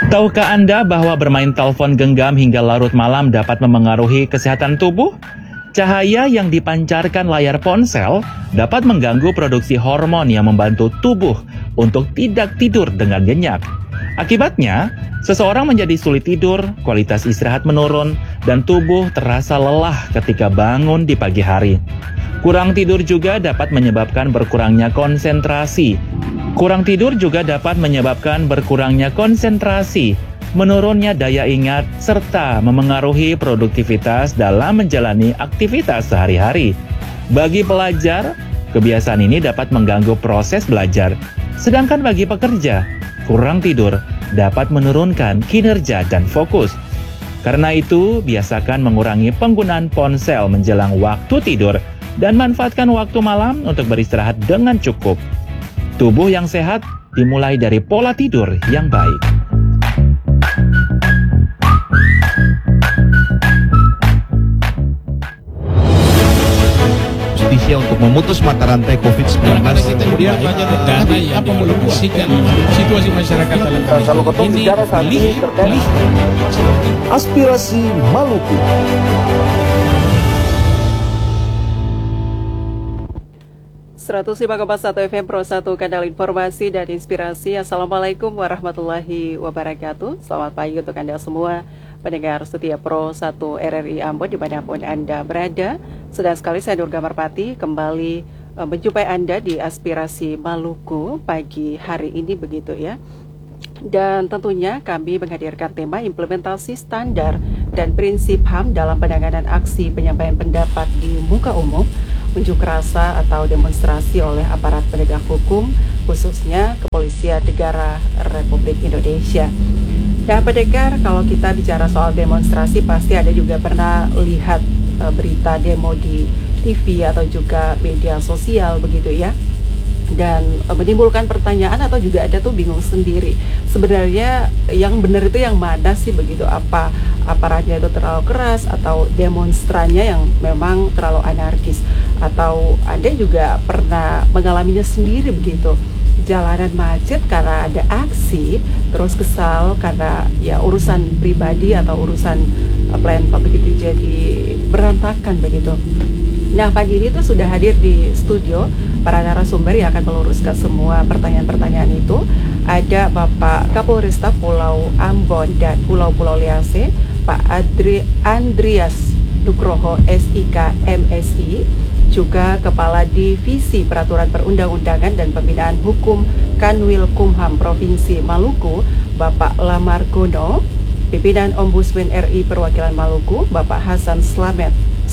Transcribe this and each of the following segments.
Tahukah Anda bahwa bermain telepon genggam hingga larut malam dapat memengaruhi kesehatan tubuh? Cahaya yang dipancarkan layar ponsel dapat mengganggu produksi hormon yang membantu tubuh untuk tidak tidur dengan nyenyak. Akibatnya, seseorang menjadi sulit tidur, kualitas istirahat menurun, dan tubuh terasa lelah ketika bangun di pagi hari. Kurang tidur juga dapat menyebabkan berkurangnya konsentrasi. Menurunnya daya ingat, serta memengaruhi produktivitas dalam menjalani aktivitas sehari-hari. Bagi pelajar, kebiasaan ini dapat mengganggu proses belajar. Sedangkan bagi pekerja, kurang tidur dapat menurunkan kinerja dan fokus. Karena itu, biasakan mengurangi penggunaan ponsel menjelang waktu tidur dan manfaatkan waktu malam untuk beristirahat dengan cukup. Tubuh yang sehat dimulai dari pola tidur yang baik. Justisia untuk memutus mata rantai COVID-19. Kemudian banyak dana yang dialokasikan situasi masyarakat dalam ini terkait Aspirasi Maluku. .1 FM Pro 1 kanal informasi dan inspirasi. Assalamualaikum warahmatullahi wabarakatuh. Selamat pagi untuk Anda semua pendengar setia Pro 1 RRI Ambon dimanapun Anda berada. Sedang sekali saya Nurga Marpati kembali menjumpai Anda di Aspirasi Maluku pagi hari ini begitu ya. Dan tentunya kami menghadirkan tema implementasi standar dan prinsip HAM dalam penanganan aksi penyampaian pendapat di muka umum, unjuk rasa atau demonstrasi oleh aparat penegak hukum, khususnya Kepolisian Negara Republik Indonesia. Dan pendengar, kalau kita bicara soal demonstrasi, pasti ada juga pernah lihat berita demo di TV atau juga media sosial begitu ya. Dan menimbulkan pertanyaan atau juga ada tuh bingung sendiri. Sebenarnya yang benar itu yang mana sih begitu? Apa aparatnya itu terlalu keras atau demonstrannya yang memang terlalu anarkis? Atau Anda juga pernah mengalaminya sendiri begitu? Jalanan macet karena ada aksi, terus kesal karena ya urusan pribadi atau urusan plan begitu jadi berantakan begitu. Nah, pagi ini tuh sudah hadir di studio para narasumber yang akan meluruskan semua pertanyaan-pertanyaan itu. Ada Bapak Kapolresta Pulau Ambon dan Pulau-Pulau Liase, Pak Andrias Nugroho SIK MSI, juga Kepala Divisi Peraturan Perundang-undangan dan Pembinaan Hukum Kanwil Kumham Provinsi Maluku, Bapak Lamar Gono, Pimpinan Ombudsman RI Perwakilan Maluku, Bapak Hasan Slamet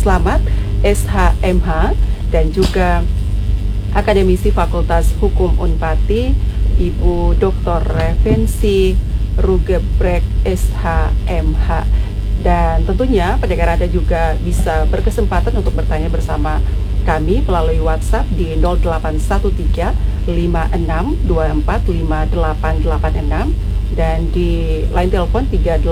SHMH, dan juga Akademisi Fakultas Hukum Unpati, Ibu Dr. Revensi Rugebrek SHMH. Dan tentunya pendengar Anda juga bisa berkesempatan untuk bertanya bersama kami melalui WhatsApp di 0813 5624 5886 dan di line telepon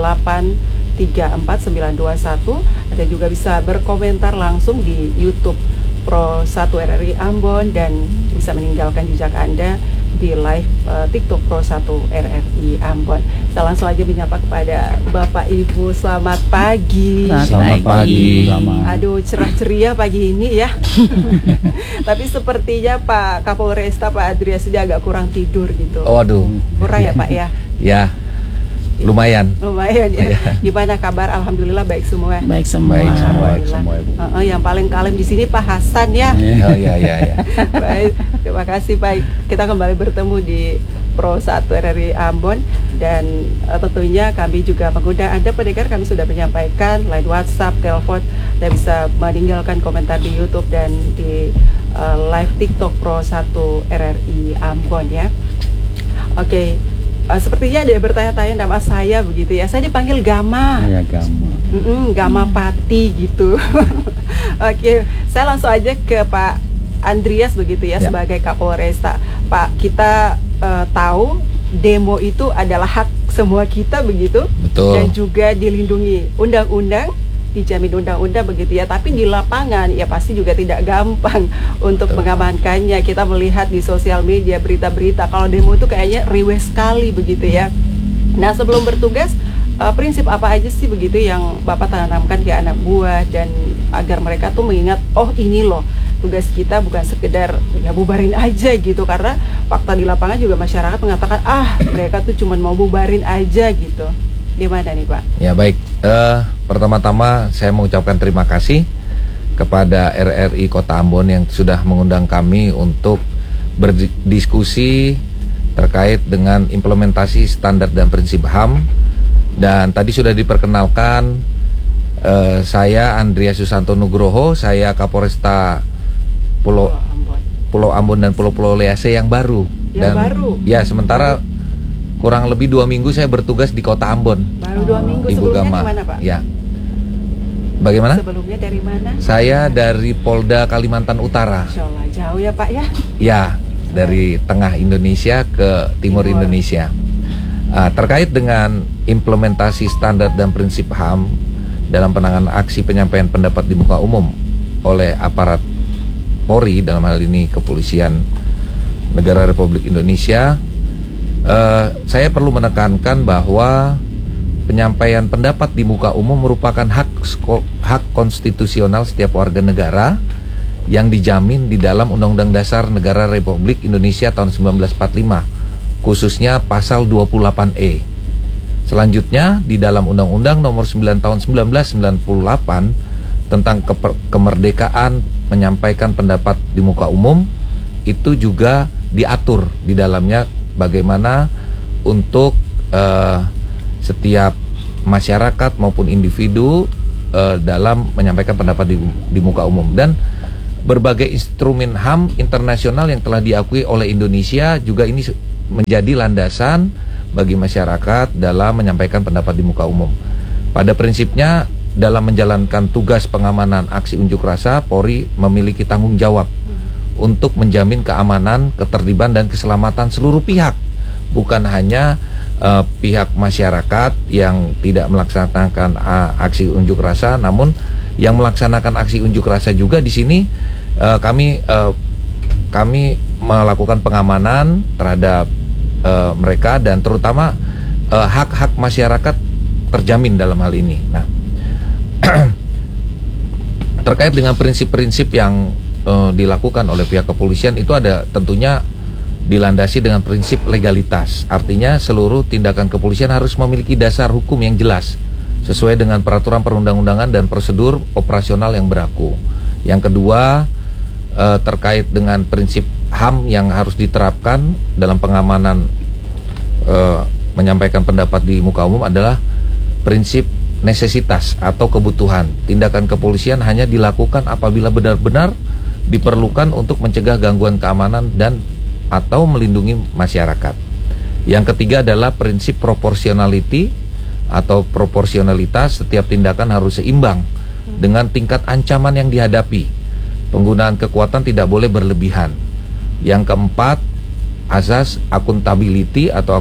3834921. Anda juga bisa berkomentar langsung di YouTube Pro 1 RRI Ambon dan bisa meninggalkan jejak Anda di live TikTok Pro 1 RRI Ambon. Saya langsung aja menyapa kepada Bapak Ibu, selamat pagi. Selamat pagi. Aduh, cerah ceria pagi ini ya. Tapi sepertinya Pak Kapolresta, Pak Andrias dia agak kurang tidur gitu. Waduh. Kurang ya Pak ya? Ya, lumayan ya. Gimana kabar? Alhamdulillah baik semua. Baik semua. Baik semua Ibu. Yang paling kalem di sini Pak Hasan ya. Oh ya. Baik, terima kasih Pak. Kita kembali bertemu di Pro 1 RRI Ambon dan tentunya kami juga mengundang Anda pendengar. Kami sudah menyampaikan line WhatsApp, telepon, dan bisa meninggalkan komentar di YouTube dan di live TikTok Pro 1 RRI Ambon ya. Oke. Sepertinya ada yang bertanya-tanya nama saya begitu ya. Saya dipanggil Gama. Ya, Gama. Gama Pati gitu. Oke, saya langsung aja ke Pak Andrias begitu ya, sebagai Kapolresta. Pak, kita tahu demo itu adalah hak semua kita begitu. Betul. Dan juga dilindungi undang-undang, dijamin undang-undang begitu ya, tapi di lapangan ya pasti juga tidak gampang untuk mengamankannya. Kita melihat di sosial media berita-berita kalau demo itu kayaknya riweh sekali begitu ya. Nah, sebelum bertugas, prinsip apa aja sih begitu yang Bapak tanamkan ke anak buah dan agar mereka tuh mengingat, oh ini loh tugas kita bukan sekedar ya bubarin aja gitu, karena fakta di lapangan juga masyarakat mengatakan mereka tuh cuma mau bubarin aja gitu. Gimana nih Pak? Ya baik, pertama-tama saya mengucapkan terima kasih kepada RRI Kota Ambon yang sudah mengundang kami untuk berdiskusi terkait dengan implementasi standar dan prinsip HAM. Dan tadi sudah diperkenalkan, saya Andrea Susanto Nugroho, saya Kapolresta Pulau Ambon dan Pulau Lease yang baru. Ya, sementara kurang lebih 2 minggu saya bertugas di Kota Ambon. Baru 2 minggu. Ibu Sebelumnya Gama. di mana Pak? Ya. Bagaimana? Sebelumnya dari mana? Saya dari Polda Kalimantan Utara. Masya Allah, jauh ya Pak ya? Ya, dari tengah Indonesia ke timur Indonesia. Terkait dengan implementasi standar dan prinsip HAM dalam penanganan aksi penyampaian pendapat di muka umum oleh aparat Polri, dalam hal ini Kepolisian Negara Republik Indonesia, saya perlu menekankan bahwa penyampaian pendapat di muka umum merupakan hak konstitusional setiap warga negara yang dijamin di dalam Undang-Undang Dasar Negara Republik Indonesia tahun 1945, khususnya pasal 28E. Selanjutnya, di dalam Undang-Undang Nomor 9 tahun 1998 tentang kemerdekaan menyampaikan pendapat di muka umum, itu juga diatur di dalamnya bagaimana untuk setiap masyarakat maupun individu dalam menyampaikan pendapat di muka umum. Dan berbagai instrumen HAM internasional yang telah diakui oleh Indonesia juga ini menjadi landasan bagi masyarakat dalam menyampaikan pendapat di muka umum. Pada prinsipnya, dalam menjalankan tugas pengamanan aksi unjuk rasa, Polri memiliki tanggung jawab untuk menjamin keamanan, ketertiban, dan keselamatan seluruh pihak, bukan hanya pihak masyarakat yang tidak melaksanakan aksi unjuk rasa, namun yang melaksanakan aksi unjuk rasa juga. Di sini kami melakukan pengamanan terhadap mereka, dan terutama hak-hak masyarakat terjamin dalam hal ini. Nah, terkait dengan prinsip-prinsip yang dilakukan oleh pihak kepolisian, itu ada tentunya dilandasi dengan prinsip legalitas. Artinya seluruh tindakan kepolisian harus memiliki dasar hukum yang jelas sesuai dengan peraturan perundang-undangan dan prosedur operasional yang berlaku. Yang kedua, terkait dengan prinsip HAM yang harus diterapkan dalam pengamanan menyampaikan pendapat di muka umum adalah prinsip nesesitas atau kebutuhan. Tindakan kepolisian hanya dilakukan apabila benar-benar diperlukan untuk mencegah gangguan keamanan dan atau melindungi masyarakat. Yang ketiga adalah prinsip proportionality atau proporsionalitas. Setiap tindakan harus seimbang dengan tingkat ancaman yang dihadapi. Penggunaan kekuatan tidak boleh berlebihan. Yang keempat, asas accountability atau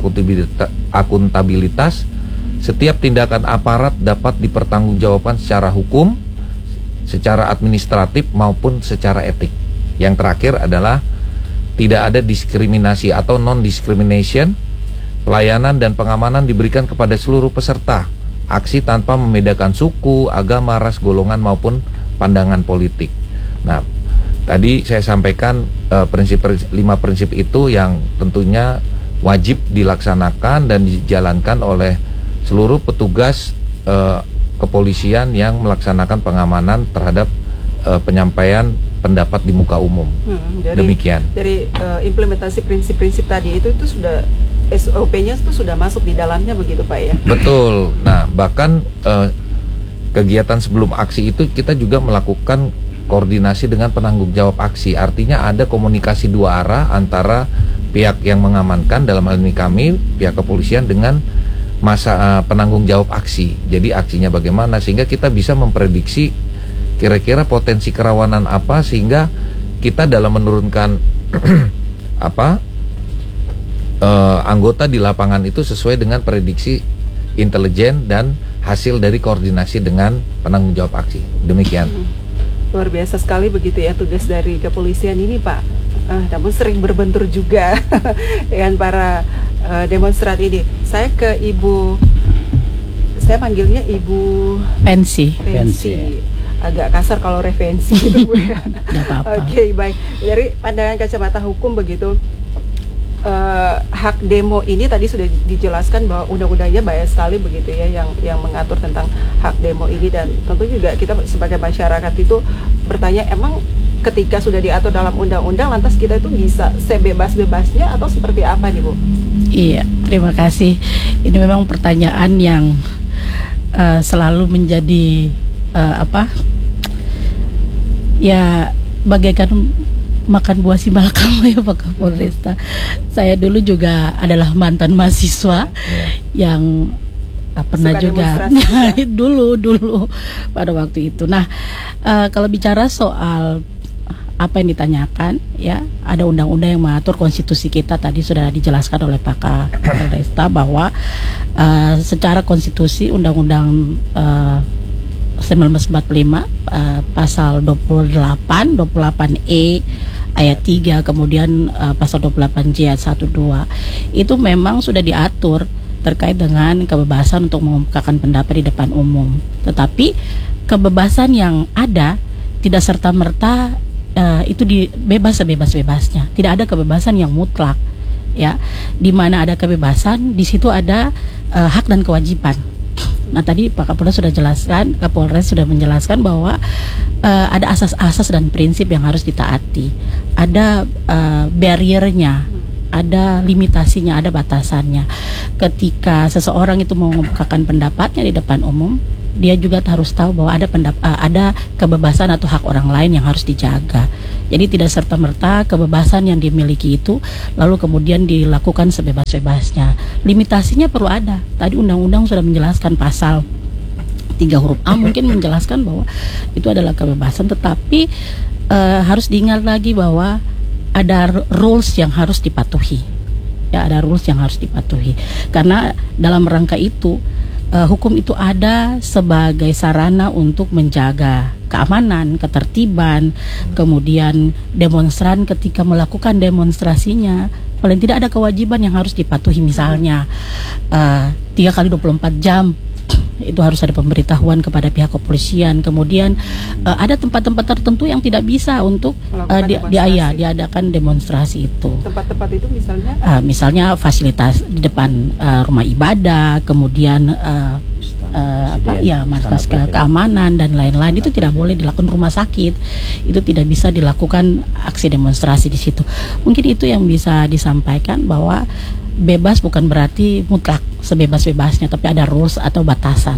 akuntabilitas. Setiap tindakan aparat dapat dipertanggungjawabkan secara hukum, secara administratif maupun secara etik. Yang terakhir adalah tidak ada diskriminasi atau non-discrimination. Pelayanan dan pengamanan diberikan kepada seluruh peserta aksi tanpa membedakan suku, agama, ras, golongan maupun pandangan politik. Nah, tadi saya sampaikan 5 prinsip itu yang tentunya wajib dilaksanakan dan dijalankan oleh seluruh petugas kepolisian yang melaksanakan pengamanan terhadap penyampaian pendapat di muka umum. Demikian. Dari implementasi prinsip-prinsip tadi itu sudah SOP-nya itu sudah masuk di dalamnya begitu Pak ya? Betul. Nah, bahkan kegiatan sebelum aksi itu kita juga melakukan koordinasi dengan penanggung jawab aksi. Artinya ada komunikasi dua arah antara pihak yang mengamankan, dalam hal ini kami, pihak kepolisian, dengan penanggung jawab aksi. Jadi aksinya bagaimana sehingga kita bisa memprediksi kira-kira potensi kerawanan apa, sehingga kita dalam menurunkan anggota di lapangan itu sesuai dengan prediksi intelijen dan hasil dari koordinasi dengan penanggung jawab aksi. Demikian. Luar biasa sekali begitu ya tugas dari kepolisian ini Pak. Namun sering berbentur juga dengan para demonstran ini. Saya ke Ibu, saya panggilnya Ibu Pensi. Agak kasar kalau referensi gitu Bu ya. Nggak apa-apa. Oke, baik. Dari pandangan kacamata hukum begitu, hak demo ini tadi sudah dijelaskan bahwa undang-undangnya banyak sekali begitu ya yang mengatur tentang hak demo ini, dan tentu juga kita sebagai masyarakat itu bertanya, emang ketika sudah diatur dalam undang-undang lantas kita itu bisa sebebas-bebasnya atau seperti apa nih Bu? Iya, terima kasih. Ini memang pertanyaan yang selalu menjadi ya bagaikan makan buah si malakama ya Pak Kapolresta. Saya dulu juga adalah mantan mahasiswa yang pernah Suka juga dulu pada waktu itu. Nah, kalau bicara soal apa yang ditanyakan, ya ada undang-undang yang mengatur konstitusi kita, tadi sudah dijelaskan oleh Pak Kapolresta bahwa secara konstitusi undang-undang 1945 pasal 28E ayat 3, kemudian pasal 28J ayat 1, 2 itu memang sudah diatur terkait dengan kebebasan untuk mengemukakan pendapat di depan umum. Tetapi kebebasan yang ada tidak serta-merta itu bebas sebebas-bebasnya. Tidak ada kebebasan yang mutlak, ya. Di mana ada kebebasan, di situ ada hak dan kewajiban. Nah, tadi Pak Kapolres sudah menjelaskan bahwa ada asas-asas dan prinsip yang harus ditaati. Ada barriernya, ada limitasinya, ada batasannya. Ketika seseorang itu mengemukakan pendapatnya di depan umum, dia juga harus tahu bahwa ada kebebasan atau hak orang lain yang harus dijaga. Jadi tidak serta-merta kebebasan yang dimiliki itu lalu kemudian dilakukan sebebas-bebasnya. Limitasinya perlu ada. Tadi undang-undang sudah menjelaskan pasal 3 huruf A mungkin menjelaskan bahwa itu adalah kebebasan, tetapi harus diingat lagi bahwa ada rules yang harus dipatuhi. Ya, ada rules yang harus dipatuhi. Karena dalam rangka itu hukum itu ada sebagai sarana untuk menjaga keamanan, ketertiban, kemudian demonstran ketika melakukan demonstrasinya paling tidak ada kewajiban yang harus dipatuhi, misalnya 3 kali 24 jam itu harus ada pemberitahuan kepada pihak kepolisian. Kemudian ada tempat-tempat tertentu yang tidak bisa untuk diadakan demonstrasi itu. Tempat-tempat itu misalnya fasilitas di depan rumah ibadah, kemudian markas keamanan dan lain-lain itu tidak boleh dilakukan. Rumah sakit itu tidak bisa dilakukan aksi demonstrasi di situ. Mungkin itu yang bisa disampaikan, bahwa bebas bukan berarti mutlak sebebas-bebasnya, tapi ada rules atau batasan.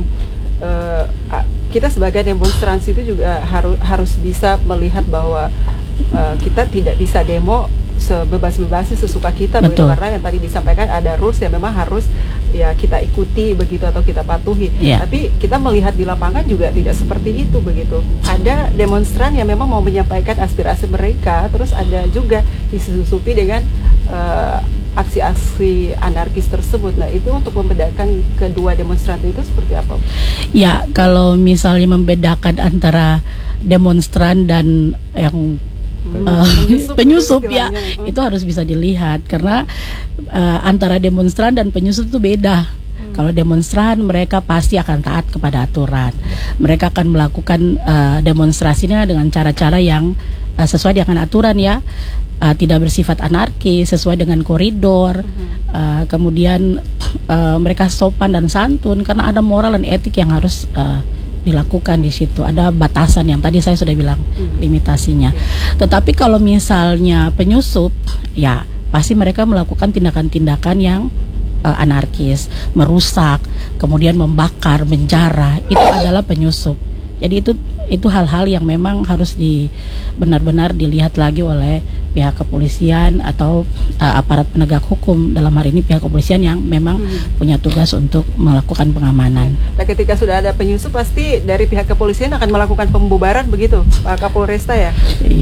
Kita sebagai demonstrasi itu juga harus bisa melihat bahwa kita tidak bisa demo sebebas-bebasnya sesuka kita begitu, karena yang tadi disampaikan ada rules yang memang harus ya kita ikuti begitu atau kita patuhi. Tapi kita melihat di lapangan juga tidak seperti itu begitu. Ada demonstran yang memang mau menyampaikan aspirasi mereka, terus ada juga disusupi dengan aksi-aksi anarkis tersebut. Nah, itu untuk membedakan kedua demonstran itu seperti apa? Ya, kalau misalnya membedakan antara demonstran dan yang penyusup ya, itu harus bisa dilihat, karena antara demonstran dan penyusup itu beda. Kalau demonstran, mereka pasti akan taat kepada aturan. Mereka akan melakukan demonstrasinya dengan cara-cara yang sesuai dengan aturan, ya. Tidak bersifat anarkis, sesuai dengan koridor. Kemudian mereka sopan dan santun, karena ada moral dan etik yang harus dilakukan di situ. Ada batasan yang tadi saya sudah bilang limitasinya. Tetapi kalau misalnya penyusup, ya pasti mereka melakukan tindakan-tindakan yang anarkis, merusak, kemudian membakar, menjarah. Itu adalah penyusup. Jadi itu hal-hal yang memang harus benar-benar dilihat lagi oleh pihak kepolisian atau aparat penegak hukum, dalam hari ini pihak kepolisian yang memang punya tugas untuk melakukan pengamanan. Nah, ketika sudah ada penyusup, pasti dari pihak kepolisian akan melakukan pembubaran begitu, Pak Kapolresta ya?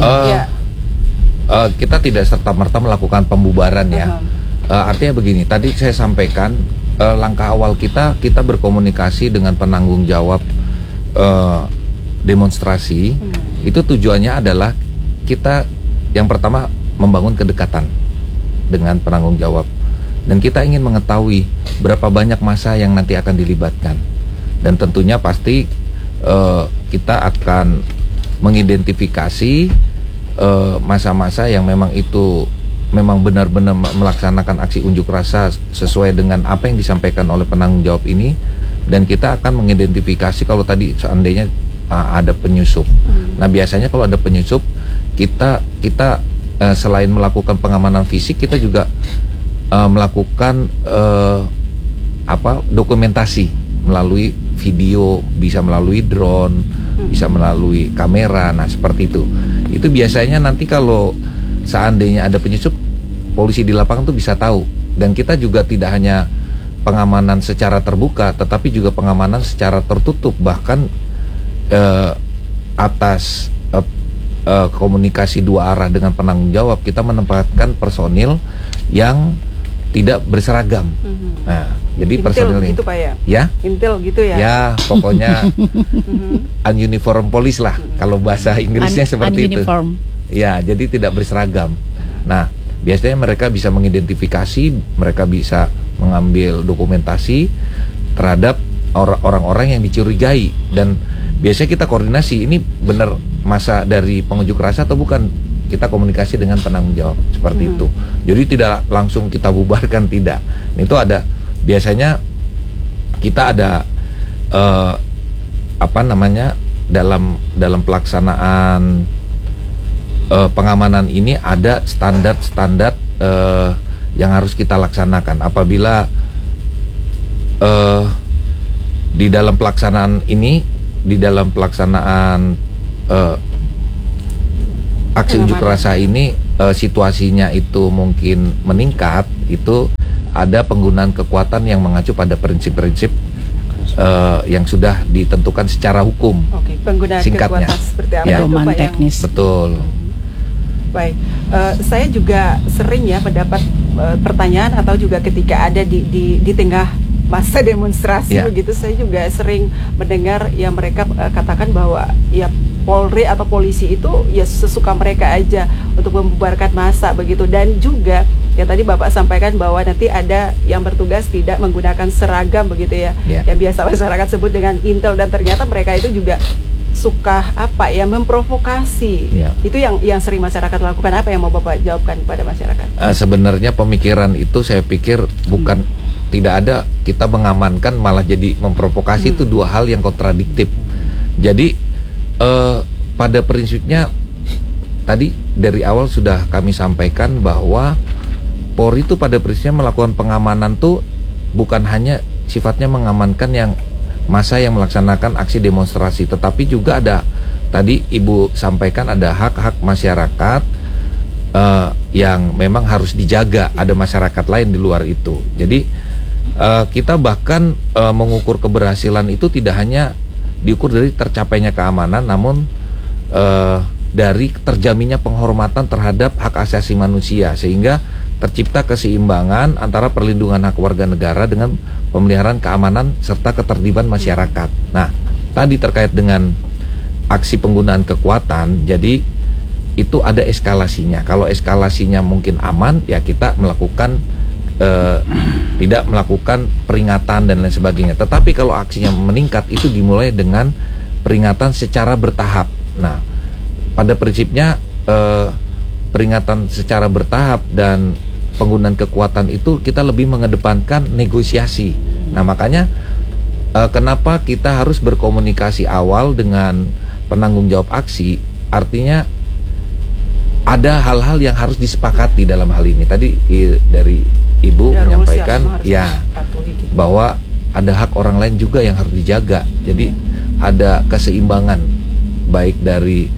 Kita tidak serta-merta melakukan pembubaran ya. Artinya begini, tadi saya sampaikan langkah awal kita berkomunikasi dengan penanggung jawab demonstrasi. Itu tujuannya adalah kita yang pertama membangun kedekatan dengan penanggung jawab dan kita ingin mengetahui berapa banyak massa yang nanti akan dilibatkan. Dan tentunya pasti kita akan mengidentifikasi massa-massa yang memang itu memang benar-benar melaksanakan aksi unjuk rasa sesuai dengan apa yang disampaikan oleh penanggung jawab ini, dan kita akan mengidentifikasi kalau tadi seandainya ada penyusup. Nah, biasanya kalau ada penyusup, kita selain melakukan pengamanan fisik, kita juga melakukan dokumentasi melalui video, bisa melalui drone, bisa melalui kamera. Nah, seperti itu. Itu biasanya nanti kalau seandainya ada penyusup, polisi di lapangan tuh bisa tahu. Dan kita juga tidak hanya pengamanan secara terbuka, tetapi juga pengamanan secara tertutup. Bahkan atas komunikasi dua arah dengan penanggung jawab, kita menempatkan personil yang tidak berseragam. Nah, jadi personil gitu Pak ya? Ya? Intel gitu ya? Ya, pokoknya ununiform police lah, kalau bahasa Inggrisnya seperti itu. Ya, jadi tidak berseragam. Nah, biasanya mereka bisa mengidentifikasi, mereka bisa mengambil dokumentasi terhadap orang-orang yang dicurigai, dan biasanya kita koordinasi, ini benar masa dari pengunjuk rasa atau bukan. Kita komunikasi dengan penanggung jawab seperti itu. Jadi tidak langsung kita bubarkan, tidak. Itu ada, biasanya kita ada dalam pelaksanaan pengamanan ini ada standar-standar yang harus kita laksanakan. Apabila di dalam pelaksanaan ini, di dalam pelaksanaan aksi unjuk rasa ini situasinya itu mungkin meningkat, itu ada penggunaan kekuatan yang mengacu pada prinsip-prinsip yang sudah ditentukan secara hukum. Oke, penggunaan singkatnya. Kekuatan seperti apa Ya. itu Pak? Teknis. Betul. Baik, saya juga sering ya mendapat pertanyaan, atau juga ketika ada di tengah masa demonstrasi begitu, saya juga sering mendengar yang mereka katakan bahwa ya Polri atau polisi itu ya sesuka mereka aja untuk membubarkan massa begitu. Dan juga ya tadi Bapak sampaikan bahwa nanti ada yang bertugas tidak menggunakan seragam begitu ya, yang biasa masyarakat sebut dengan intel, dan ternyata mereka itu juga suka memprovokasi. Itu yang sering masyarakat lakukan. Apa yang mau Bapak jawabkan kepada masyarakat? Sebenarnya pemikiran itu saya pikir bukan tidak ada, kita mengamankan malah jadi memprovokasi. Itu dua hal yang kontradiktif. Jadi pada prinsipnya tadi dari awal sudah kami sampaikan bahwa Polri itu pada prinsipnya melakukan pengamanan tuh bukan hanya sifatnya mengamankan yang massa yang melaksanakan aksi demonstrasi, tetapi juga ada, tadi Ibu sampaikan, ada hak-hak masyarakat yang memang harus dijaga. Ada masyarakat lain di luar itu. Jadi kita bahkan mengukur keberhasilan itu tidak hanya diukur dari tercapainya keamanan, namun dari terjaminnya penghormatan terhadap hak asasi manusia, sehingga tercipta keseimbangan antara perlindungan hak warga negara dengan pemeliharaan keamanan serta ketertiban masyarakat. Nah, tadi terkait dengan aksi penggunaan kekuatan, jadi itu ada eskalasinya. Kalau eskalasinya mungkin aman, ya kita melakukan tidak melakukan peringatan dan lain sebagainya. Tetapi kalau aksinya meningkat, itu dimulai dengan peringatan secara bertahap. Nah, pada prinsipnya peringatan secara bertahap dan penggunaan kekuatan itu kita lebih mengedepankan negosiasi. Nah, makanya kenapa kita harus berkomunikasi awal dengan penanggung jawab aksi, artinya ada hal-hal yang harus disepakati dalam hal ini. Tadi dari Ibu menyampaikan bahwa ada hak orang lain juga yang harus dijaga. Jadi ada keseimbangan baik dari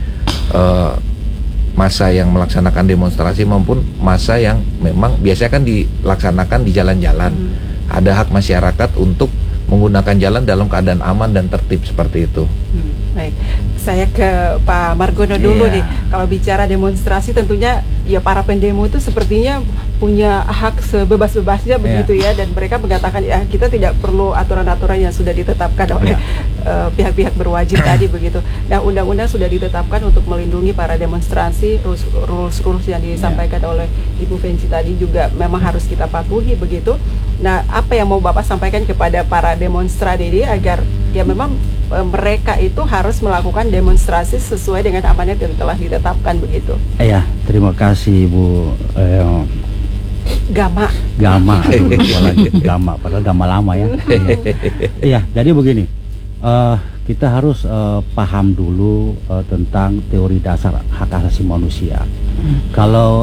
massa yang melaksanakan demonstrasi maupun massa yang memang biasanya kan dilaksanakan di jalan-jalan. Ada hak masyarakat untuk menggunakan jalan dalam keadaan aman dan tertib seperti itu. Baik, saya ke Pak Margono dulu nih. Kalau bicara demonstrasi, tentunya ya para pendemo itu sepertinya punya hak sebebas-bebasnya begitu ya, dan mereka mengatakan ya kita tidak perlu aturan-aturan yang sudah ditetapkan oleh pihak-pihak berwajib tadi begitu. Nah, undang-undang sudah ditetapkan untuk melindungi para demonstrasi, rules yang disampaikan oleh Ibu Fenci tadi juga memang harus kita patuhi begitu. Nah, apa yang mau Bapak sampaikan kepada para demonstran ini agar ya memang mereka itu harus melakukan demonstrasi sesuai dengan amanat yang telah ditetapkan begitu. Ya, terima kasih Bu Gama, apalagi Gama, padahal Gama lama ya. Iya, jadi begini, kita harus paham dulu tentang teori dasar hak asasi manusia. Kalau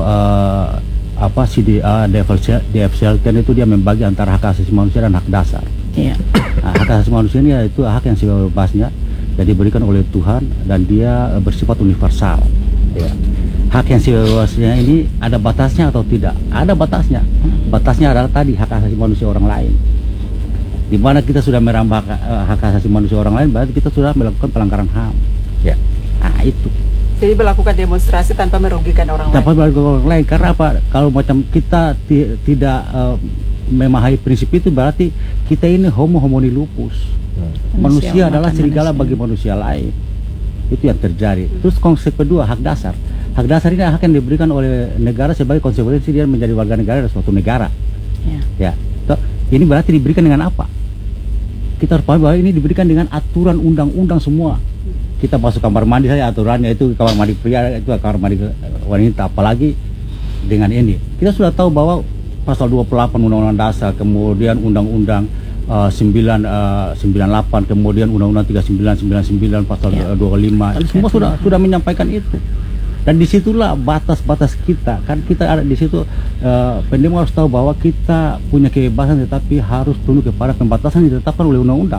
CDA, DF Shelton itu dia membagi antara hak asasi manusia dan hak dasar. Iya. Nah, hak asasi manusia ini yaitu hak yang sebebasnya dan diberikan oleh Tuhan dan dia bersifat universal. Ya. Hak yang sebebasnya ini ada batasnya atau tidak? Ada batasnya. Batasnya adalah tadi hak asasi manusia orang lain. Di mana kita sudah merambah hak asasi manusia orang lain, berarti kita sudah melakukan pelanggaran HAM. Ya. Nah, itu. jadi melakukan demonstrasi tanpa merugikan orang lain. Tanpa merugikan orang lain. Karena apa? Kalau macam kita tidak memahami prinsip itu, berarti kita ini homo homini lupus. Manusia adalah serigala bagi manusia lain. Itu yang terjadi. Terus konsep kedua, hak dasar. Hak dasar ini hak yang diberikan oleh negara sebagai konsekuensi dia menjadi warga negara dari suatu negara. Ya. Ini berarti diberikan dengan apa? Kita harus paham bahwa ini diberikan dengan aturan undang-undang semua. Kita masuk kamar mandi saja aturannya itu kamar mandi pria, itu kamar mandi wanita, apalagi dengan ini. Kita sudah tahu bahwa pasal 28 Undang-Undang Dasar, kemudian Undang-Undang 998, kemudian Undang-Undang 3999 pasal 25, semua sudah menyampaikan itu. Dan disitulah batas-batas kita, kan kita ada di situ. Pendemo harus tahu bahwa kita punya kebebasan, tetapi harus tunduk kepada pembatasan yang ditetapkan oleh undang-undang.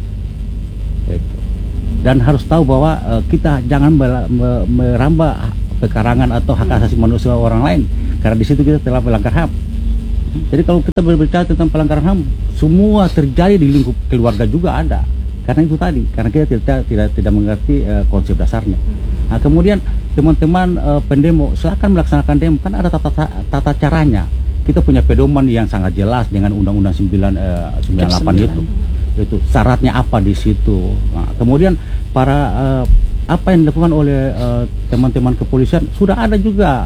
Dan harus tahu bahwa kita jangan merambah pekarangan atau hak asasi manusia orang lain, karena di situ kita telah melanggar HAM. Jadi kalau kita berbicara tentang pelanggaran HAM, semua terjadi di lingkup keluarga juga ada. Karena itu tadi, karena kita tidak mengerti konsep dasarnya. Nah, kemudian teman-teman pendemo silakan melaksanakan demo, kan ada tata caranya. Kita punya pedoman yang sangat jelas dengan Undang-Undang 998 itu syaratnya apa di situ. Nah, kemudian apa yang dilakukan oleh teman-teman kepolisian sudah ada juga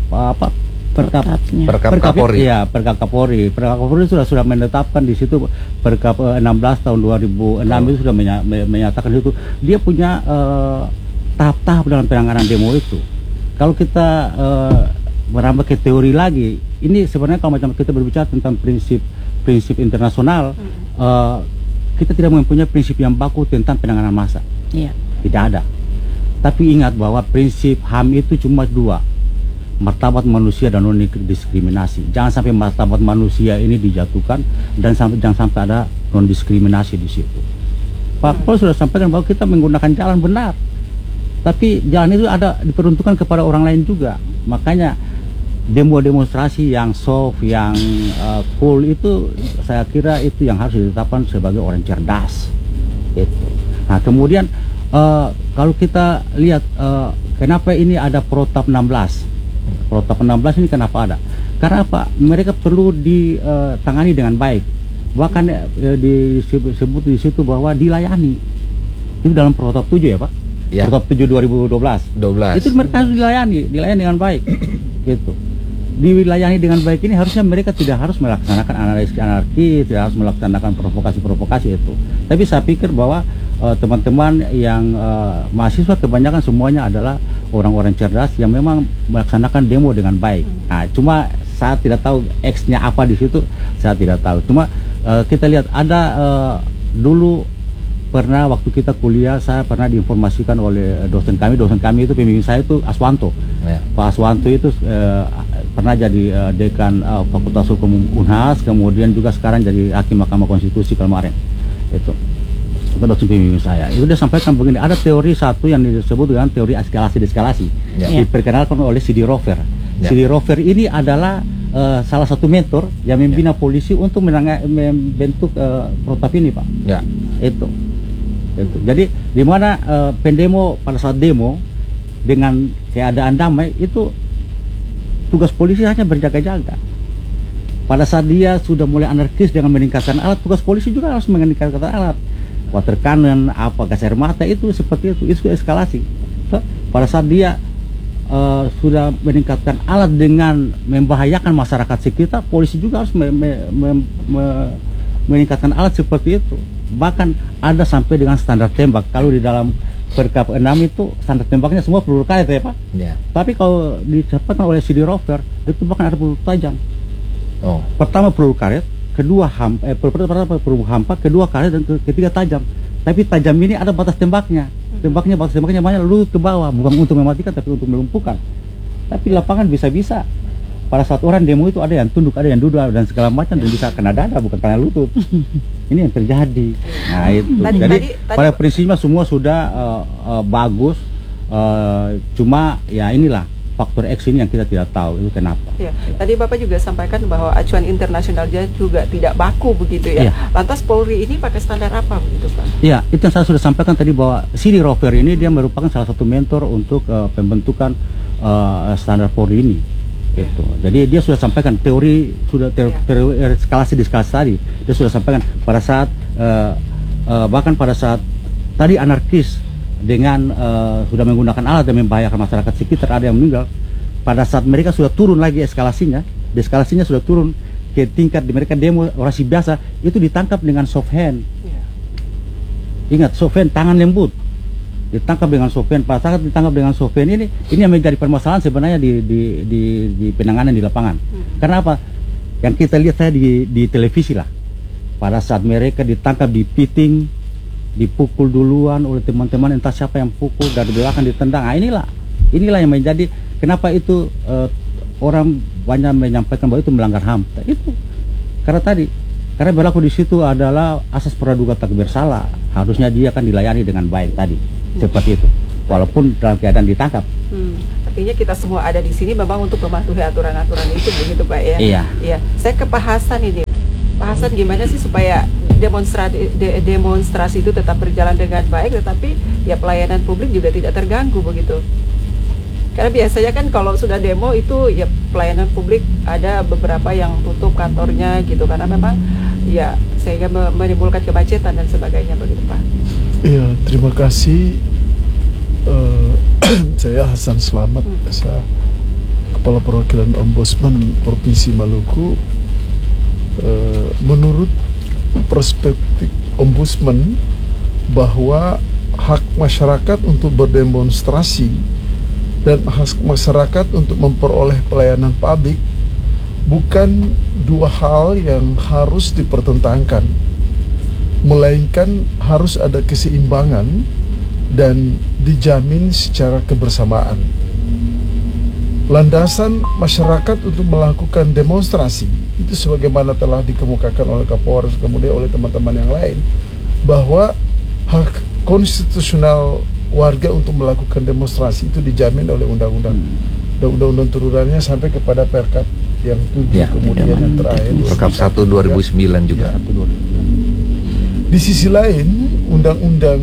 Perkap Kapolri. Ya, Perkap Kapolri. Perkap Kapolri sudah menetapkan di situ. Perkap 16 tahun 2006 itu sudah menyatakan itu dia punya tahap-tahap dalam penanganan demo itu. Kalau kita merambah ke teori lagi, ini sebenarnya kalau macam kita berbicara tentang prinsip internasional, kita tidak mempunyai prinsip yang baku tentang penanganan massa. Iya. Tidak ada. Tapi ingat bahwa prinsip HAM itu cuma dua, martabat manusia dan non diskriminasi. Jangan sampai martabat manusia ini dijatuhkan dan jangan sampai ada non diskriminasi di situ. Pak Kapolri sudah sampaikan bahwa kita menggunakan jalan benar, tapi jalan itu ada diperuntukkan kepada orang lain juga. Makanya demonstrasi yang soft, yang cool itu saya kira itu yang harus ditetapkan sebagai orang cerdas. Itu. Nah, kemudian kalau kita lihat kenapa ini ada Protap 16. Protap 16 ini kenapa ada? Karena apa? Mereka perlu ditangani dengan baik. Bahkan disebut di situ bahwa dilayani. Itu dalam Protap 7 ya, Pak? Ya. Protap 7 2012. Itu mereka harus dilayani dengan baik. Gitu. Dilayani dengan baik ini harusnya mereka tidak harus melaksanakan anarki, tidak harus melaksanakan provokasi-provokasi itu. Tapi saya pikir bahwa teman-teman yang mahasiswa kebanyakan semuanya adalah orang-orang cerdas yang memang melaksanakan demo dengan baik. Nah, cuma saya tidak tahu X-nya apa di situ, saya tidak tahu. Cuma kita lihat ada dulu pernah waktu kita kuliah, saya pernah diinformasikan oleh dosen kami itu pembimbing saya itu Aswanto. Ya. Pak Aswanto itu pernah jadi dekan Fakultas Hukum Unhas, kemudian juga sekarang jadi hakim Mahkamah Konstitusi kemarin. Itu dosen pembimbing saya. Itu dia sampaikan begini, ada teori satu yang disebut dengan teori eskalasi-deskalasi. Ya. Diperkenalkan oleh C.D. Rover. Ya. C.D. Rover ini adalah salah satu mentor yang membina polisi untuk membentuk protap ini, Pak. Ya. Itu. Jadi di mana pendemo pada saat demo dengan keadaan damai itu tugas polisi hanya berjaga-jaga. Pada saat dia sudah mulai anarkis dengan meningkatkan alat, tugas polisi juga harus meningkatkan alat. water cannon, apa gas air mata, itu seperti itu eskalasi. So, pada saat dia sudah meningkatkan alat dengan membahayakan masyarakat sekitar, polisi juga harus meningkatkan alat seperti itu. Bahkan ada sampai dengan standar tembak. Kalau di dalam Perkap 6 itu standar tembaknya semua peluru karet ya Pak. Ya. Tapi kalau dicatatkan oleh CD Rover itu bahkan ada peluru tajam. Oh. Pertama peluru karet, kedua pertama peluru hampa, kedua karet, dan ketiga tajam. Tapi tajam ini ada batas tembaknya. Batas tembaknya banyak, lalu ke bawah, bukan untuk mematikan tapi untuk melumpuhkan. Tapi lapangan bisa-bisa pada saat orang demo itu ada yang tunduk, ada yang duduk dan segala macam, dan bisa kena dada bukan kena lutut. Ini yang terjadi. Nah itu. Jadi pada prinsipnya semua sudah bagus, cuma ya inilah faktor X ini yang kita tidak tahu itu kenapa. Ya, tadi Bapak juga sampaikan bahwa acuan internasional juga tidak baku begitu ya. Lantas Polri ini pakai standar apa begitu Pak? Iya, itu yang saya sudah sampaikan tadi, bahwa CD Rover ini dia merupakan salah satu mentor untuk pembentukan standar Polri ini. Gitu. Jadi dia sudah sampaikan teori eskalasi tadi. Dia sudah sampaikan pada saat bahkan pada saat tadi anarkis dengan sudah menggunakan alat dan membahayakan masyarakat sekitar, ada yang meninggal. Pada saat mereka sudah turun lagi eskalasinya sudah turun ke tingkat di mereka demo orasi biasa, itu ditangkap dengan soft hand. Ingat, soft hand, tangan lembut. Ditangkap dengan soft hand. Pada saat ditangkap dengan soft hand ini yang menjadi permasalahan sebenarnya di penanganan di lapangan. Karena apa? Yang kita lihat saya di televisi lah, pada saat mereka ditangkap di piting, dipukul duluan oleh teman-teman, entah siapa yang pukul, dari belakang ditendang. Nah, inilah yang menjadi kenapa itu orang banyak menyampaikan bahwa itu melanggar HAM. Itu karena berlaku di situ adalah asas praduga tak bersalah, harusnya dia akan dilayani dengan baik tadi, seperti itu, walaupun dalam keadaan ditangkap. Artinya kita semua ada di sini memang untuk mematuhi aturan-aturan itu begitu Pak ya. Iya. Saya ke Pak Hasan ini. Pak Hasan, gimana sih supaya demonstrasi itu tetap berjalan dengan baik, tetapi ya pelayanan publik juga tidak terganggu begitu? Karena biasanya kan kalau sudah demo itu ya pelayanan publik ada beberapa yang tutup kantornya gitu, karena memang ya sehingga menimbulkan kemacetan dan sebagainya begitu Pak. Iya, terima kasih. Saya Hasan Slamet, saya Kepala Perwakilan Ombudsman Provinsi Maluku. Menurut perspektif Ombudsman, bahwa hak masyarakat untuk berdemonstrasi dan hak masyarakat untuk memperoleh pelayanan publik bukan dua hal yang harus dipertentangkan, melainkan harus ada keseimbangan dan dijamin secara kebersamaan. Landasan masyarakat untuk melakukan demonstrasi itu sebagaimana telah dikemukakan oleh Kapolres, kemudian oleh teman-teman yang lain, bahwa hak konstitusional warga untuk melakukan demonstrasi itu dijamin oleh undang-undang turunannya sampai kepada Perkap yang 7 kemudian yang terakhir Perkap 1 2009 juga. Di sisi lain, Undang-Undang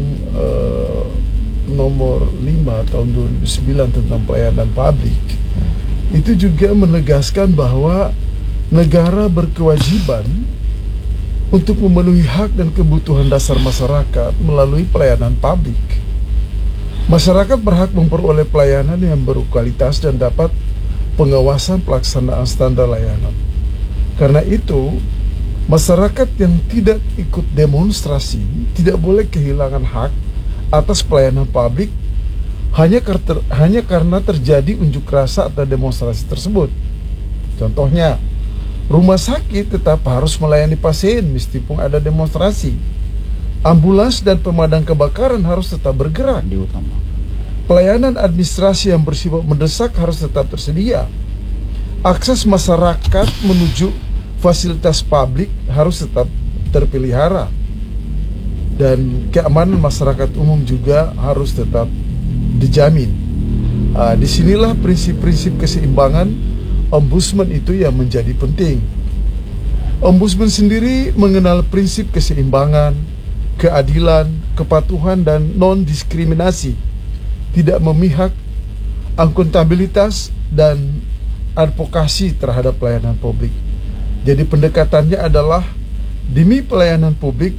nomor 5 tahun 2009 tentang pelayanan publik itu juga menegaskan bahwa negara berkewajiban untuk memenuhi hak dan kebutuhan dasar masyarakat melalui pelayanan publik. Masyarakat berhak memperoleh pelayanan yang berkualitas dan dapat pengawasan pelaksanaan standar layanan. Karena itu, masyarakat yang tidak ikut demonstrasi tidak boleh kehilangan hak atas pelayanan publik hanya karena terjadi unjuk rasa atau demonstrasi tersebut. Contohnya, rumah sakit tetap harus melayani pasien meskipun ada demonstrasi. Ambulans dan pemadam kebakaran harus tetap bergerak. Pelayanan administrasi yang bersifat mendesak harus tetap tersedia. Akses masyarakat menuju fasilitas publik harus tetap terpelihara. Dan keamanan masyarakat umum juga harus tetap dijamin. Disinilah prinsip-prinsip keseimbangan Ombudsman itu yang menjadi penting. Ombudsman sendiri mengenal prinsip keseimbangan, keadilan, kepatuhan, dan non-diskriminasi, tidak memihak, akuntabilitas, dan advokasi terhadap pelayanan publik. Jadi pendekatannya adalah demi pelayanan publik,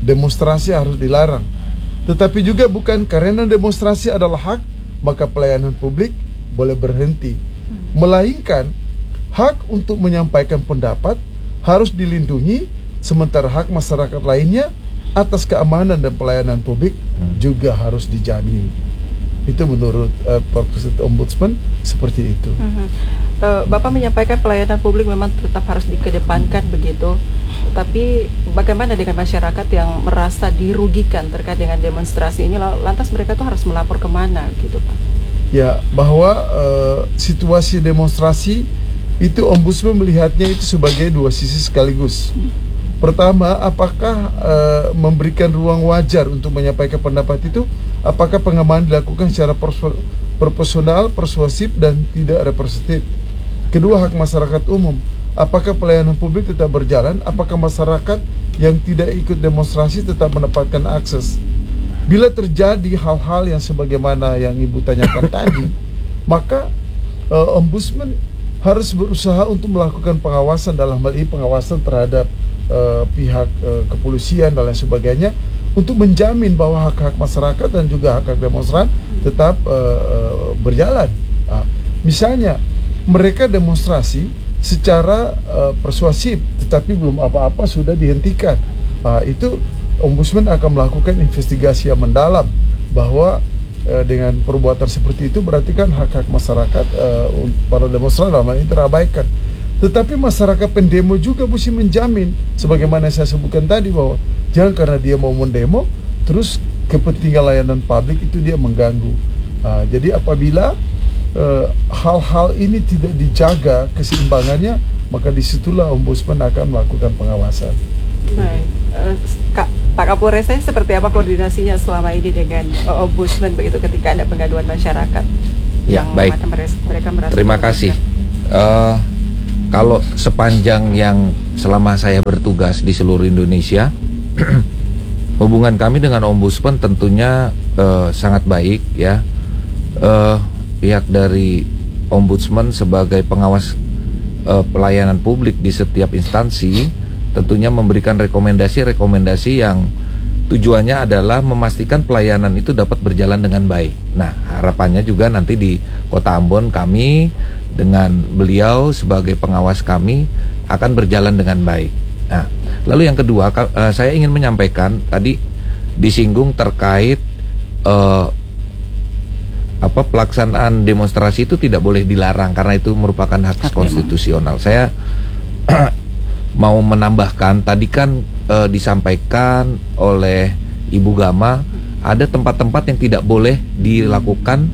demonstrasi harus dilarang. Tetapi juga bukan karena demonstrasi adalah hak, maka pelayanan publik boleh berhenti. Melainkan hak untuk menyampaikan pendapat harus dilindungi, sementara hak masyarakat lainnya atas keamanan dan pelayanan publik juga harus dijamin. Itu menurut Ombudsman seperti itu. Bapak menyampaikan pelayanan publik memang tetap harus dikedepankan begitu. Tapi bagaimana dengan masyarakat yang merasa dirugikan terkait dengan demonstrasi ini? Lantas mereka tuh harus melapor kemana gitu Pak? Ya, bahwa situasi demonstrasi itu Ombudsman melihatnya itu sebagai dua sisi sekaligus. Pertama, apakah memberikan ruang wajar untuk menyampaikan pendapat itu? Apakah pengamanan dilakukan secara proporsional, persuasif, dan tidak representatif? Kedua, hak masyarakat umum. Apakah pelayanan publik tetap berjalan? Apakah masyarakat yang tidak ikut demonstrasi tetap mendapatkan akses? Bila terjadi hal-hal yang sebagaimana yang Ibu tanyakan tadi, maka Ombudsman harus berusaha untuk melakukan pengawasan, dalam hal ini pengawasan terhadap pihak kepolisian dan lain sebagainya, untuk menjamin bahwa hak-hak masyarakat dan juga hak-hak demonstran tetap berjalan. Misalnya mereka demonstrasi secara persuasif, tetapi belum apa-apa sudah dihentikan. Itu Ombudsman akan melakukan investigasi yang mendalam, bahwa dengan perbuatan seperti itu berarti kan hak-hak masyarakat para demonstran dalam hal ini terabaikan. Tetapi masyarakat pendemo juga mesti menjamin, sebagaimana saya sebutkan tadi, bahwa jangan karena dia mau mendemo terus kepentingan layanan publik itu dia mengganggu. Jadi apabila hal-hal ini tidak dijaga keseimbangannya, maka disitulah Ombudsman akan melakukan pengawasan. Baik, Pak Kapolres, seperti apa koordinasinya selama ini dengan Ombudsman begitu ketika ada pengaduan masyarakat? Ya, yang baik. Mereka merasa Terima kasih. Kalau sepanjang yang selama saya bertugas di seluruh Indonesia, hubungan kami dengan Ombudsman tentunya sangat baik ya. Pihak dari Ombudsman sebagai pengawas pelayanan publik di setiap instansi tentunya memberikan rekomendasi-rekomendasi yang tujuannya adalah memastikan pelayanan itu dapat berjalan dengan baik. Nah, harapannya juga nanti di Kota Ambon kami dengan beliau sebagai pengawas kami akan berjalan dengan baik. Nah, lalu yang kedua, saya ingin menyampaikan tadi disinggung terkait pelaksanaan demonstrasi itu tidak boleh dilarang karena itu merupakan hak konstitusional. Saya mau menambahkan, tadi kan disampaikan oleh Ibu Gama ada tempat-tempat yang tidak boleh dilakukan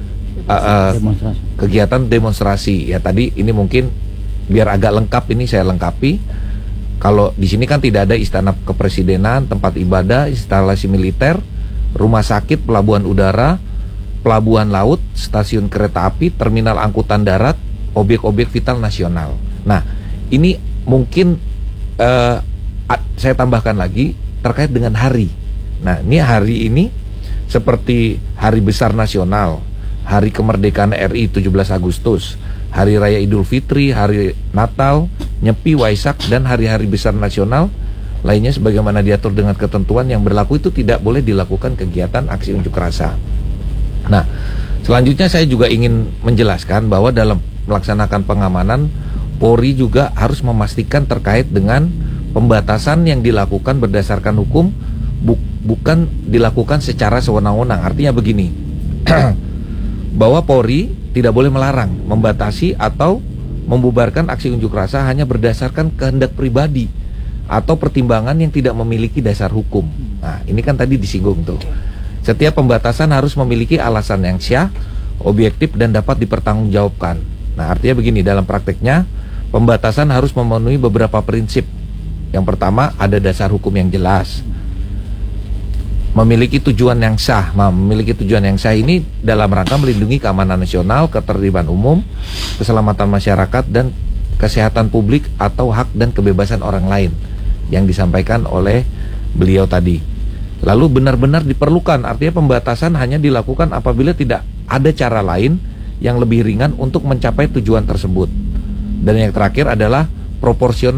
kegiatan demonstrasi. Ya tadi ini mungkin biar agak lengkap ini saya lengkapi. Kalau di sini kan tidak ada istana kepresidenan, tempat ibadah, instalasi militer, rumah sakit, pelabuhan udara, pelabuhan laut, stasiun kereta api, terminal angkutan darat, objek-objek vital nasional. Nah, ini mungkin saya tambahkan lagi terkait dengan hari. Nah, ini hari ini seperti Hari Besar Nasional, Hari Kemerdekaan RI 17 Agustus, Hari Raya Idul Fitri, Hari Natal, Nyepi, Waisak, dan hari-hari besar nasional lainnya sebagaimana diatur dengan ketentuan yang berlaku itu tidak boleh dilakukan kegiatan aksi unjuk rasa. Nah, selanjutnya saya juga ingin menjelaskan bahwa dalam melaksanakan pengamanan, Polri juga harus memastikan terkait dengan pembatasan yang dilakukan berdasarkan hukum, bukan dilakukan secara sewenang-wenang. Artinya begini, bahwa Polri tidak boleh melarang, membatasi atau membubarkan aksi unjuk rasa hanya berdasarkan kehendak pribadi atau pertimbangan yang tidak memiliki dasar hukum. Nah, ini kan tadi disinggung tuh. Setiap pembatasan harus memiliki alasan yang syah, objektif, dan dapat dipertanggungjawabkan. Nah, artinya begini, dalam prakteknya pembatasan harus memenuhi beberapa prinsip. Yang pertama, ada dasar hukum yang jelas, memiliki tujuan yang sah. Memiliki tujuan yang sah ini dalam rangka melindungi keamanan nasional, ketertiban umum, keselamatan masyarakat, dan kesehatan publik atau hak dan kebebasan orang lain yang disampaikan oleh beliau tadi. Lalu benar-benar diperlukan, artinya pembatasan hanya dilakukan apabila tidak ada cara lain yang lebih ringan untuk mencapai tujuan tersebut. Dan yang terakhir adalah proporsional,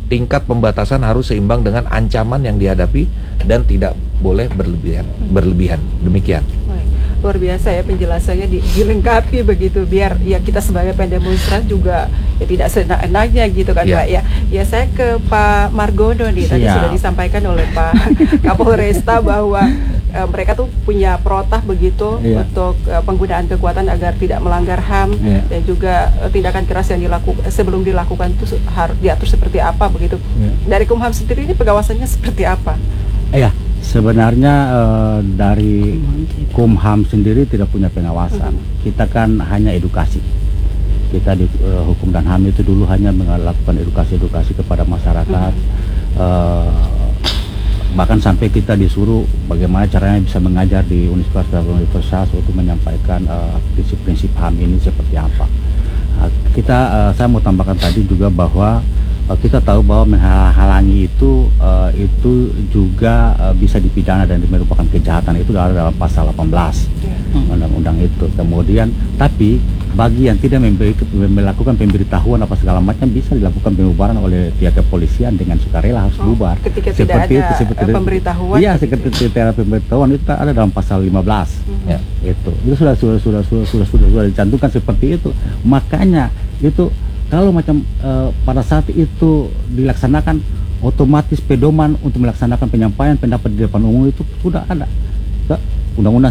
tingkat pembatasan harus seimbang dengan ancaman yang dihadapi dan tidak boleh berlebihan. Demikian. Luar biasa ya penjelasannya, dilengkapi begitu biar ya kita sebagai pendemonstran juga ya tidak seenak-enaknya gitu kan Pak ya. Ya saya ke Pak Margono nih, tadi sudah disampaikan oleh Pak Kapolresta bahwa mereka tuh punya protah begitu untuk penggunaan kekuatan agar tidak melanggar HAM dan juga tindakan keras yang dilakukan sebelum dilakukan itu harus diatur seperti apa begitu. Dari Kumham sendiri ini pengawasannya seperti apa? Sebenarnya dari Kumham sendiri tidak punya pengawasan. Kita kan hanya edukasi. Kita di Hukum dan HAM itu dulu hanya melakukan edukasi kepada masyarakat. Bahkan sampai kita disuruh bagaimana caranya bisa mengajar di universitas untuk menyampaikan prinsip-prinsip HAM ini seperti apa. Saya mau tambahkan tadi juga bahwa kita tahu bahwa menghalangi itu juga bisa dipidana dan merupakan kejahatan. Itu ada dalam pasal 18 undang-undang itu. Kemudian tapi bagi yang tidak melakukan pemberitahuan apa segala macam bisa dilakukan pembubaran oleh pihak kepolisian dengan sukarela, harus bubar. Ketika seperti tidak ada pemberitahuan. Iya, seperti tidak ada pemberitahuan itu ada dalam pasal 15. Itu sudah dicantumkan seperti itu. Makanya itu kalau macam pada saat itu dilaksanakan, otomatis pedoman untuk melaksanakan penyampaian pendapat di depan umum itu sudah ada. Undang-Undang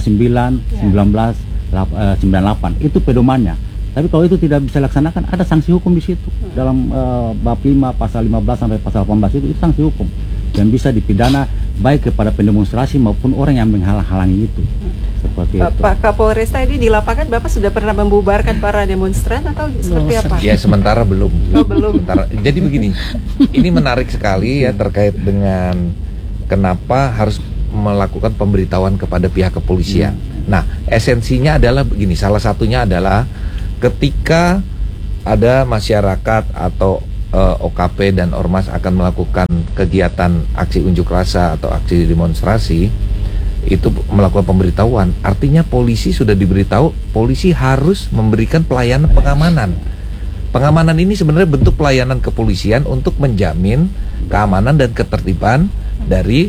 98 itu pedomannya. Tapi kalau itu tidak bisa dilaksanakan, ada sanksi hukum di situ. Dalam bab 5 pasal 15 sampai pasal 18 itu sanksi hukum yang bisa dipidana baik kepada pendemonstrasi maupun orang yang menghalang-halangi itu. Seperti itu. Pak Kapolresta, ini di lapangan Bapak sudah pernah membubarkan para demonstran atau seperti apa? Ya sementara belum. Belum. Jadi begini, ini menarik sekali ya terkait dengan kenapa harus melakukan pemberitahuan kepada pihak kepolisian. Nah, esensinya adalah begini, salah satunya adalah ketika ada masyarakat atau OKP dan Ormas akan melakukan kegiatan aksi unjuk rasa atau aksi demonstrasi, itu melakukan pemberitahuan, artinya polisi sudah diberitahu, polisi harus memberikan pelayanan pengamanan. Pengamanan ini sebenarnya bentuk pelayanan kepolisian untuk menjamin keamanan dan ketertiban dari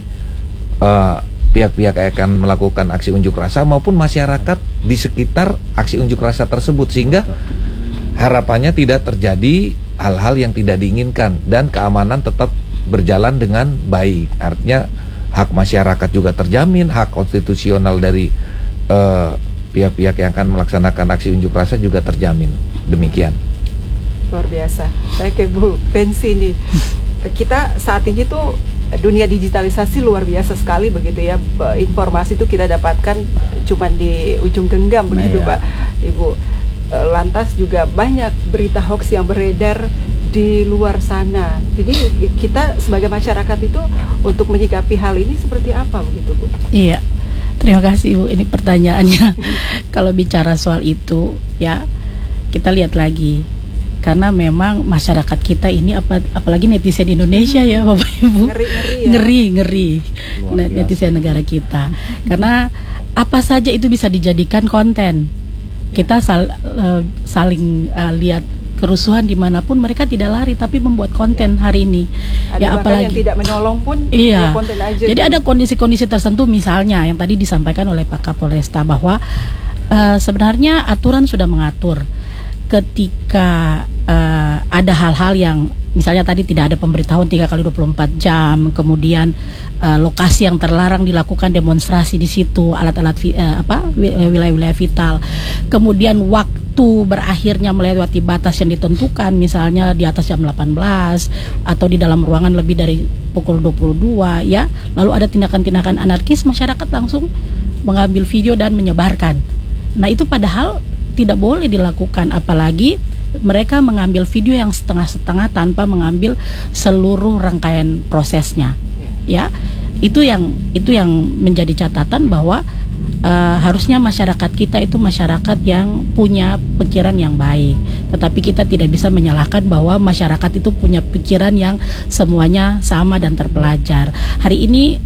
pihak-pihak yang akan melakukan aksi unjuk rasa maupun masyarakat di sekitar aksi unjuk rasa tersebut, sehingga harapannya tidak terjadi hal-hal yang tidak diinginkan dan keamanan tetap berjalan dengan baik. Artinya hak masyarakat juga terjamin, hak konstitusional dari pihak-pihak yang akan melaksanakan aksi unjuk rasa juga terjamin. Demikian. Luar biasa. Saya ke Bu Pensi nih. Kita saat ini tuh dunia digitalisasi luar biasa sekali begitu ya. Informasi itu kita dapatkan cuma di ujung genggam begitu Pak Ibu. Lantas juga banyak berita hoax yang beredar di luar sana. Jadi kita sebagai masyarakat itu untuk menyikapi hal ini seperti apa begitu Bu? Iya, terima kasih Bu. Ini pertanyaannya. Kalau bicara soal itu ya kita lihat lagi. Karena memang masyarakat kita ini apalagi netizen Indonesia ya Bapak Ibu, ngeri netizen negara kita. Karena apa saja itu bisa dijadikan konten. Kita saling lihat kerusuhan dimanapun, mereka tidak lari tapi membuat konten hari ini. Ada ya apalagi yang tidak menolong pun konten aja. Jadi ada kondisi-kondisi tertentu, misalnya yang tadi disampaikan oleh Pak Kapolresta bahwa sebenarnya aturan sudah mengatur ketika ada hal-hal yang misalnya tadi tidak ada pemberitahuan 3x24 jam, kemudian lokasi yang terlarang dilakukan demonstrasi di situ, alat-alat wilayah-wilayah vital, kemudian waktu berakhirnya melewati batas yang ditentukan, misalnya di atas jam 18 atau di dalam ruangan lebih dari pukul 22 ya, lalu ada tindakan-tindakan anarkis, masyarakat langsung mengambil video dan menyebarkan. Nah itu padahal tidak boleh dilakukan, apalagi mereka mengambil video yang setengah-setengah tanpa mengambil seluruh rangkaian prosesnya. Ya, itu yang menjadi catatan bahwa harusnya masyarakat kita itu masyarakat yang punya pikiran yang baik. Tetapi kita tidak bisa menyalahkan bahwa masyarakat itu punya pikiran yang semuanya sama dan terpelajar. Hari ini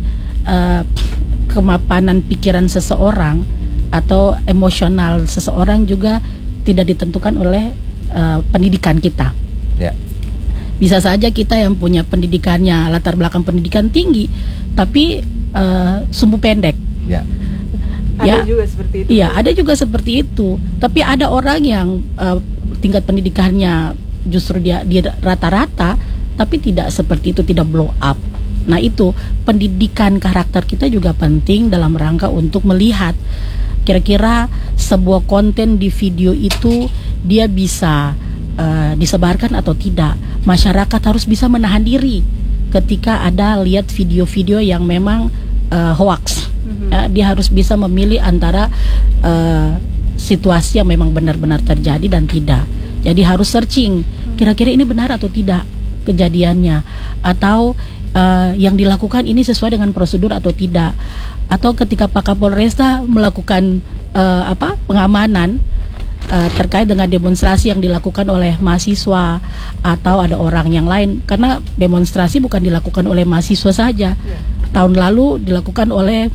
kemapanan pikiran seseorang atau emosional seseorang juga tidak ditentukan oleh pendidikan kita. Bisa saja kita yang punya pendidikannya, latar belakang pendidikan tinggi, tapi sumbu pendek. Ya. Ada juga seperti itu. Iya, ada juga seperti itu. Tapi ada orang yang tingkat pendidikannya justru dia rata-rata, tapi tidak seperti itu, tidak blow up. Nah itu pendidikan karakter kita juga penting dalam rangka untuk melihat kira-kira sebuah konten di video itu dia bisa disebarkan atau tidak. Masyarakat harus bisa menahan diri ketika ada lihat video-video yang memang hoax. Dia harus bisa memilih antara situasi yang memang benar-benar terjadi dan tidak. Jadi harus searching kira-kira ini benar atau tidak kejadiannya, atau yang dilakukan ini sesuai dengan prosedur atau tidak. Atau ketika Pak Kapolresta melakukan pengamanan terkait dengan demonstrasi yang dilakukan oleh mahasiswa atau ada orang yang lain, karena demonstrasi bukan dilakukan oleh mahasiswa saja. Tahun lalu dilakukan oleh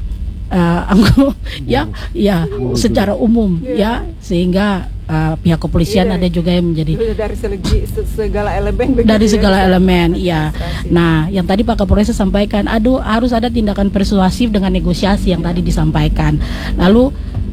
secara umum, sehingga pihak kepolisian ada juga yang menjadi dari segala elemen begitu, dari segala elemen, ya. Nah, yang tadi Pak Kapolres sampaikan, harus ada tindakan persuasif dengan negosiasi yang tadi disampaikan. Lalu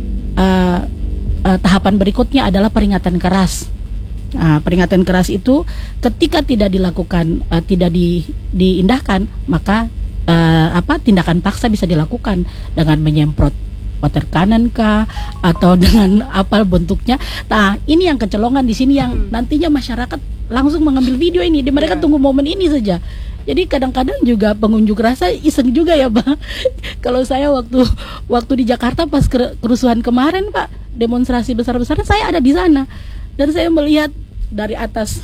tahapan berikutnya adalah peringatan keras. Peringatan keras itu ketika tidak dilakukan, tidak diindahkan, maka tindakan paksa bisa dilakukan dengan menyemprot water cannon kah, atau dengan apa bentuknya. Nah, ini yang kecolongan di sini yang nantinya masyarakat langsung mengambil video ini. Mereka tunggu momen ini saja. Jadi kadang-kadang juga pengunjuk rasa iseng juga ya, Pak. Kalau saya waktu di Jakarta pas kerusuhan kemarin, Pak, demonstrasi besar-besaran, saya ada di sana dan saya melihat dari atas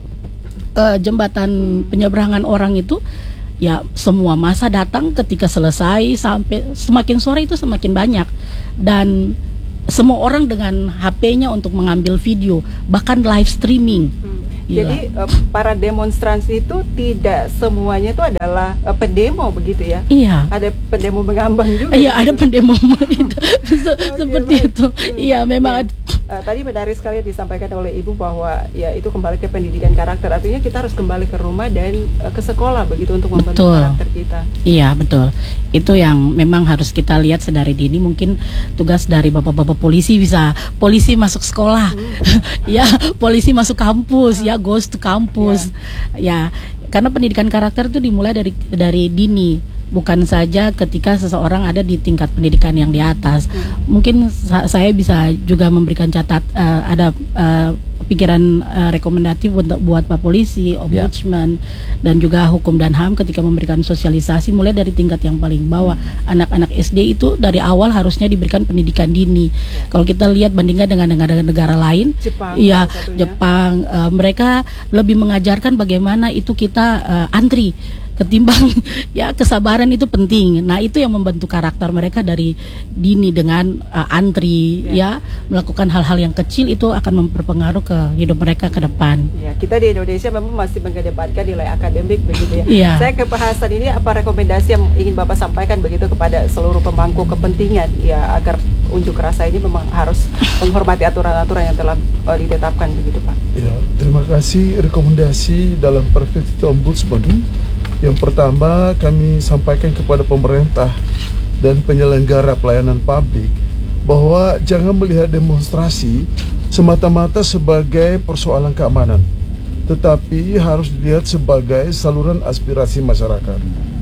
jembatan penyeberangan orang itu, ya semua massa datang. Ketika selesai sampai semakin sore itu semakin banyak, dan semua orang dengan HP-nya untuk mengambil video, bahkan live streaming. Jadi para demonstrasi itu tidak semuanya itu adalah pendemo begitu ya? Iya. Ada pendemo mengambang juga. Iya, ada pendemo itu seperti itu. Iya, memang. Tadi menarik sekali disampaikan oleh Ibu bahwa ya itu kembali ke pendidikan karakter. Artinya kita harus kembali ke rumah dan ke sekolah begitu untuk membentuk karakter kita. Iya, betul. Itu yang memang harus kita lihat sedari dini. Mungkin tugas dari bapak-bapak polisi bisa polisi masuk sekolah, ya polisi masuk kampus, ya goes to kampus, ya karena pendidikan karakter itu dimulai dari dini, bukan saja ketika seseorang ada di tingkat pendidikan yang di atas. Mungkin saya bisa juga memberikan ada pikiran rekomendatif buat Pak Polisi, Ombudsman, dan juga Hukum dan HAM ketika memberikan sosialisasi mulai dari tingkat yang paling bawah. Anak-anak SD itu dari awal harusnya diberikan pendidikan dini. Kalau kita lihat bandingkan dengan negara-negara lain, Jepang, mereka lebih mengajarkan bagaimana itu kita antri ketimbang ya kesabaran itu penting. Nah, itu yang membentuk karakter mereka dari dini dengan antri, ya melakukan hal-hal yang kecil itu akan memperpengaruh ke hidup mereka ke depan. Ya, kita di Indonesia memang masih mengedepankan nilai akademik begitu ya. Iya. Saya ke Pak Hasan, ini apa rekomendasi yang ingin Bapak sampaikan begitu kepada seluruh pemangku kepentingan ya agar unjuk rasa ini memang harus menghormati aturan-aturan yang telah ditetapkan begitu, Pak? Ya, terima kasih. Rekomendasi dalam perspektif Ombudsman, yang pertama kami sampaikan kepada pemerintah dan penyelenggara pelayanan publik bahwa jangan melihat demonstrasi semata-mata sebagai persoalan keamanan, tetapi harus dilihat sebagai saluran aspirasi masyarakat.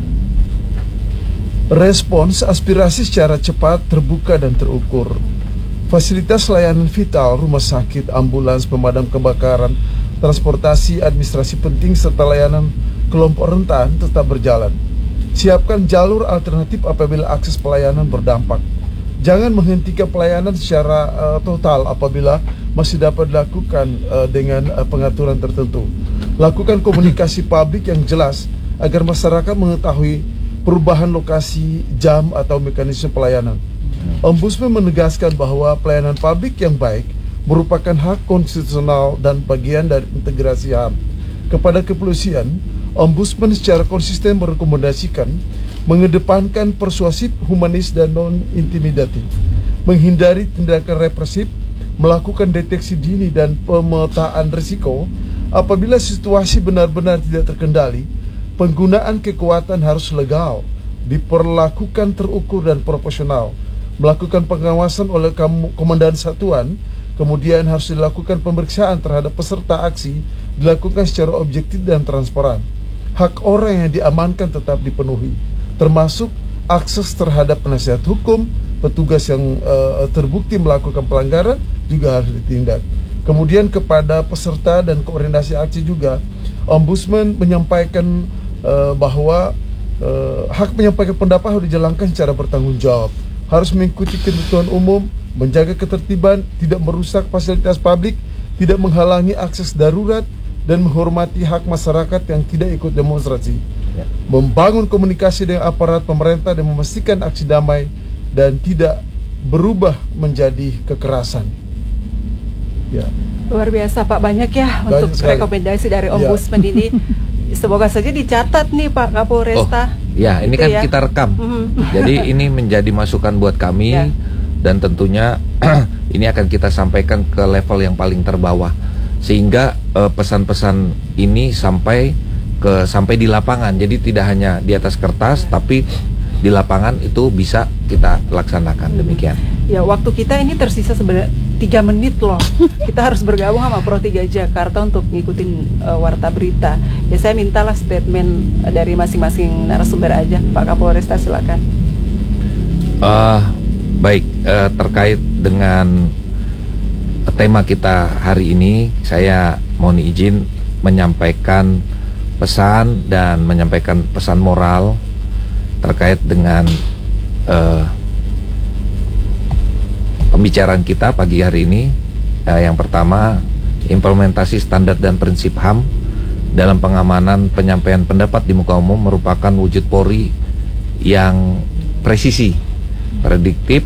Respons aspirasi secara cepat, terbuka dan terukur. Fasilitas layanan vital, rumah sakit, ambulans, pemadam kebakaran, transportasi, administrasi penting serta layanan kelompok rentan tetap berjalan. Siapkan jalur alternatif apabila akses pelayanan berdampak. Jangan menghentikan pelayanan secara total apabila masih dapat dilakukan dengan pengaturan tertentu. Lakukan komunikasi publik yang jelas agar masyarakat mengetahui perubahan lokasi, jam atau mekanisme pelayanan. Ombudsman menegaskan bahwa pelayanan publik yang baik merupakan hak konstitusional dan bagian dari integrasi HAM. Kepada kepolisian, Ombudsman secara konsisten merekomendasikan mengedepankan persuasif, humanis, dan non-intimidatif, menghindari tindakan represif, melakukan deteksi dini dan pemetaan risiko, apabila situasi benar-benar tidak terkendali, penggunaan kekuatan harus legal, diperlakukan terukur dan proporsional, melakukan pengawasan oleh komandan satuan, kemudian harus dilakukan pemeriksaan terhadap peserta aksi, dilakukan secara objektif dan transparan. Hak orang yang diamankan tetap dipenuhi, termasuk akses terhadap penasihat hukum, petugas yang terbukti melakukan pelanggaran juga harus ditindak. Kemudian kepada peserta dan koordinasi aksi juga, Ombudsman menyampaikan bahwa hak menyampaikan pendapat harus dijalankan secara bertanggung jawab, harus mengikuti ketentuan umum, menjaga ketertiban, tidak merusak fasilitas publik, tidak menghalangi akses darurat, dan menghormati hak masyarakat yang tidak ikut demonstrasi, membangun komunikasi dengan aparat pemerintah dan memastikan aksi damai dan tidak berubah menjadi kekerasan. Ya. Luar biasa Pak, banyak ya Banyak untuk sekali. rekomendasi dari Ombudsman ini. Semoga saja dicatat nih Pak Kapolresta. Ya, ini Gitu kan ya. kita rekam. Jadi ini menjadi masukan buat kami, Ya. dan tentunya ini akan kita sampaikan ke level yang paling terbawah, sehingga pesan-pesan ini sampai di lapangan. Jadi tidak hanya di atas kertas, tapi di lapangan itu bisa kita laksanakan. Demikian. Ya, waktu kita ini tersisa sebenarnya 3 menit loh. Kita harus bergabung sama Pro 3 Jakarta untuk ngikutin warta berita. Ya, saya mintalah statement dari masing-masing narasumber aja. Pak Kapolresta, silakan. Baik, terkait dengan tema kita hari ini, saya mohon izin menyampaikan pesan dan menyampaikan pesan moral terkait dengan pembicaraan kita pagi hari ini. Yang pertama, implementasi standar dan prinsip HAM dalam pengamanan penyampaian pendapat di muka umum merupakan wujud Polri yang presisi, prediktif,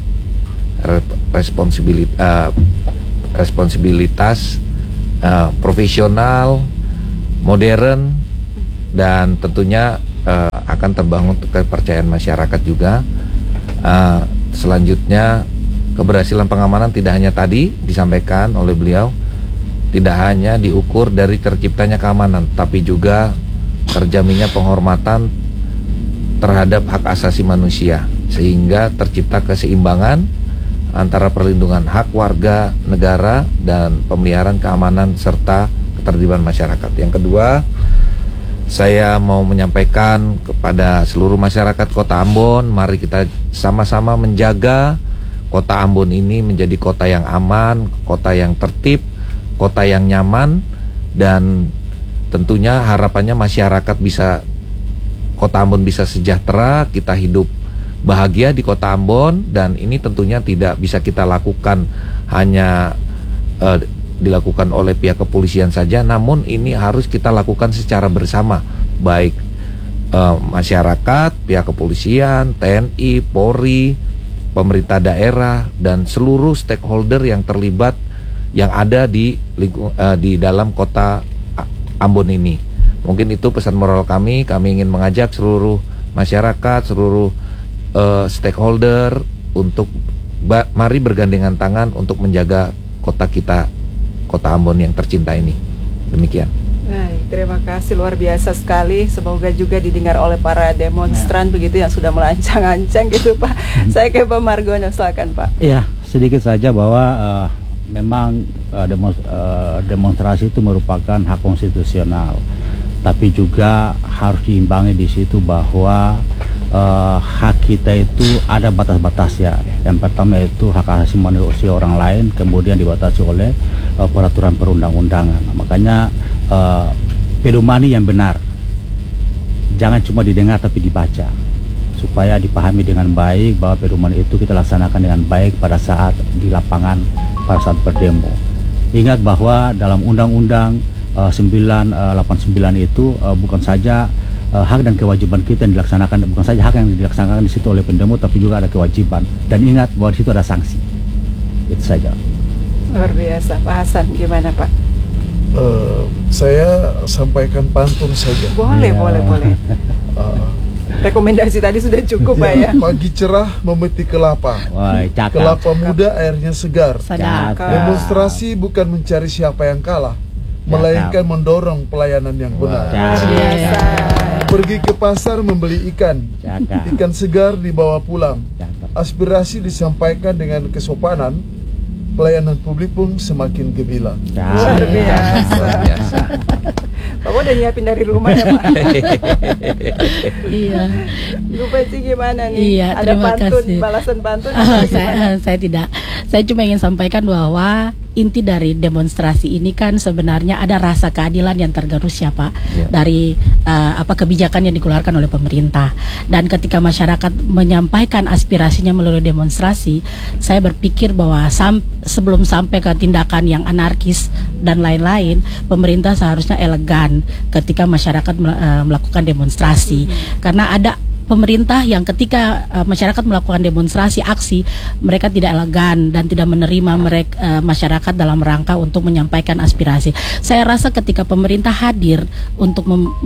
responsibilitas, profesional, modern, dan tentunya akan terbangun kepercayaan masyarakat juga. Selanjutnya, keberhasilan pengamanan tidak hanya tadi disampaikan oleh beliau, tidak hanya diukur dari terciptanya keamanan, tapi juga terjaminnya penghormatan terhadap hak asasi manusia, sehingga tercipta keseimbangan antara perlindungan hak warga negara dan pemeliharaan keamanan serta ketertiban masyarakat. Yang kedua, saya mau menyampaikan kepada seluruh masyarakat Kota Ambon, mari kita sama-sama menjaga Kota Ambon ini menjadi kota yang aman, kota yang tertib, kota yang nyaman, dan tentunya harapannya masyarakat bisa, Kota Ambon bisa sejahtera, kita hidup bahagia di Kota Ambon. Dan ini tentunya tidak bisa kita lakukan hanya dilakukan oleh pihak kepolisian saja, namun ini harus kita lakukan secara bersama, baik masyarakat, pihak kepolisian, TNI, Polri, pemerintah daerah, dan seluruh stakeholder yang terlibat yang ada di dalam Kota Ambon ini. Mungkin itu pesan moral kami. Kami ingin mengajak seluruh masyarakat, seluruh stakeholder untuk mari bergandengan tangan untuk menjaga kota kita, Kota Ambon yang tercinta ini. Demikian. Baik, terima kasih, luar biasa sekali. Semoga juga didengar oleh para demonstran begitu yang sudah melancang-ancang gitu Pak. Saya ke Pak Margono, silakan Pak. Ya, sedikit saja bahwa memang demonstrasi itu merupakan hak konstitusional, tapi juga harus diimbangi di situ bahwa hak kita itu ada batas-batasnya. Yang pertama itu hak asasi manusia orang lain, kemudian dibatasi oleh peraturan perundang-undangan. Makanya pedomani yang benar jangan cuma didengar tapi dibaca, supaya dipahami dengan baik bahwa pedoman itu kita laksanakan dengan baik pada saat di lapangan, pada saat berdemo. Ingat bahwa dalam Undang-Undang 989 itu bukan saja hak dan kewajiban kita yang dilaksanakan, bukan saja hak yang dilaksanakan di situ oleh pendemo, tapi juga ada kewajiban. Dan ingat bahwa di situ ada sanksi. Itu saja. Luar biasa. Pak Hasan, gimana Pak? Saya sampaikan pantun saja. Boleh, boleh. Rekomendasi tadi sudah cukup Pak ya. Pagi cerah memetik kelapa. Wah, cakep. Kelapa muda airnya segar. Cakep. Demonstrasi bukan mencari siapa yang kalah, melainkan mendorong pelayanan yang benar. Biasa. Pergi ke pasar membeli ikan, ikan segar dibawa pulang. Aspirasi disampaikan dengan kesopanan, pelayanan publik pun semakin gemilang. Luar biasa. Bapak udah nyiapin dari rumah ya Pak? Iya. Ibu Peci gimana nih? Iya, Ada terima pantun, kasih. balasan pantun? Saya tidak. Saya cuma ingin sampaikan bahwa inti dari demonstrasi ini kan sebenarnya ada rasa keadilan yang tergerus ya Pak, dari kebijakan yang dikeluarkan oleh pemerintah. Dan ketika masyarakat menyampaikan aspirasinya melalui demonstrasi, saya berpikir bahwa sebelum sampai ke tindakan yang anarkis dan lain-lain, pemerintah seharusnya elegan ketika masyarakat melakukan demonstrasi. Karena ada pemerintah yang ketika masyarakat melakukan demonstrasi aksi, mereka tidak elegan dan tidak menerima masyarakat dalam rangka untuk menyampaikan aspirasi. Saya rasa ketika pemerintah hadir untuk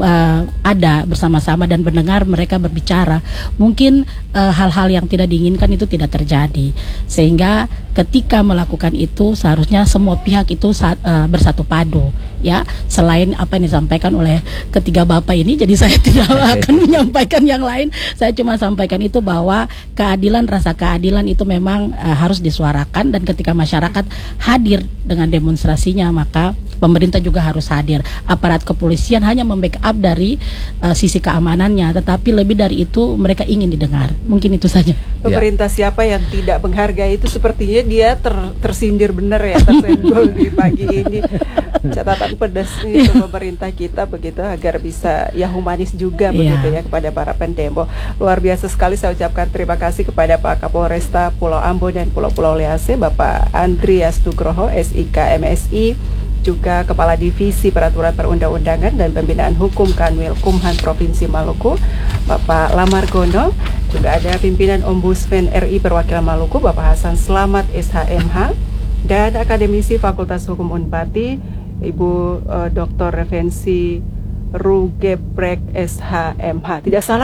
ada bersama-sama dan mendengar mereka berbicara, mungkin hal-hal yang tidak diinginkan itu tidak terjadi. Sehingga ketika melakukan itu seharusnya semua pihak itu bersatu padu. Ya, selain apa yang disampaikan oleh ketiga bapak ini, jadi saya tidak akan menyampaikan yang lain. Saya cuma sampaikan itu bahwa keadilan, rasa keadilan itu memang harus disuarakan, dan ketika masyarakat hadir dengan demonstrasinya, maka pemerintah juga harus hadir. Aparat kepolisian hanya membackup dari sisi keamanannya, tetapi lebih dari itu mereka ingin didengar. Mungkin itu saja. Pemerintah siapa yang tidak menghargai itu sepertinya dia tersindir benar ya, tersenggol di pagi ini. Catatan pedas nih untuk pemerintah kita begitu, agar bisa ya humanis juga begitu ya kepada para pendemo. Luar biasa sekali, saya ucapkan terima kasih kepada Pak Kapolresta Pulau Ambon dan Pulau-Pulau Lease, Bapak Andreas Nugroho, SIK MSI, juga Kepala Divisi Peraturan Perundang-undangan dan Pembinaan Hukum Kanwil Kumhan Provinsi Maluku, Bapak Lamargono, juga ada pimpinan Ombudsman RI Perwakilan Maluku, Bapak Hasan Slamet SHMH, dan Akademisi Fakultas Hukum Unpati, Ibu Dr. Revensi Rugebrek SHMH. Tidak salah